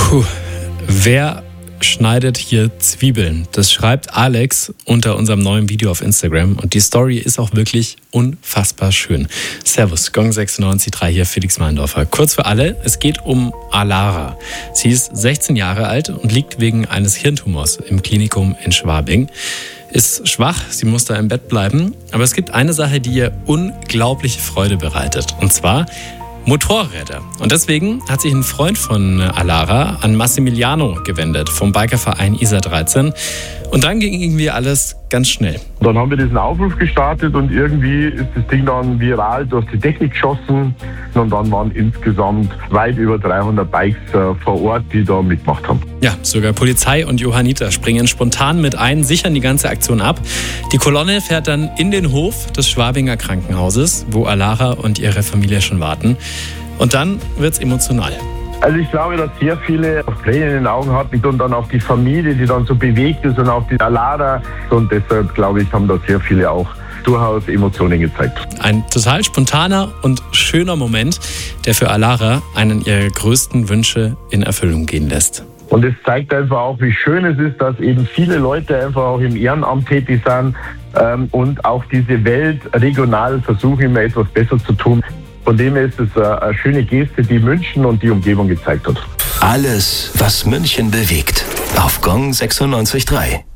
Puh, wer schneidet hier Zwiebeln? Das schreibt Alex unter unserem neuen Video auf Instagram und die Story ist auch wirklich unfassbar schön. Servus, Gong 96.3 hier, Felix Meindorfer. Kurz für alle, es geht um Alara. Sie ist 16 Jahre alt und liegt wegen eines Hirntumors im Klinikum in Schwabing. Ist schwach, sie muss da im Bett bleiben, aber es gibt eine Sache, die ihr unglaubliche Freude bereitet, und zwar Motorräder. Und deswegen hat sich ein Freund von Alara an Massimiliano gewendet vom Bikerverein ISA 13. Und dann ging irgendwie alles ganz schnell. Dann haben wir diesen Aufruf gestartet und irgendwie ist das Ding dann viral durch die Technik geschossen. Und dann waren insgesamt weit über 300 Bikes vor Ort, die da mitgemacht haben. Ja, sogar Polizei und Johanniter springen spontan mit ein, sichern die ganze Aktion ab. Die Kolonne fährt dann in den Hof des Schwabinger Krankenhauses, wo Alara und ihre Familie schon warten. Und dann wird's emotional. Also ich glaube, dass sehr viele Tränen in den Augen hatten und dann auch die Familie, die dann so bewegt ist und auch die Alara. Und deshalb, glaube ich, haben da sehr viele auch durchaus Emotionen gezeigt. Ein total spontaner und schöner Moment, der für Alara einen ihrer größten Wünsche in Erfüllung gehen lässt. Und es zeigt einfach auch, wie schön es ist, dass eben viele Leute einfach auch im Ehrenamt tätig sind und auch diese Welt regional versuchen, immer etwas besser zu tun. Von dem her ist es eine schöne Geste, die München und die Umgebung gezeigt hat. Alles, was München bewegt, auf Gong 96.3.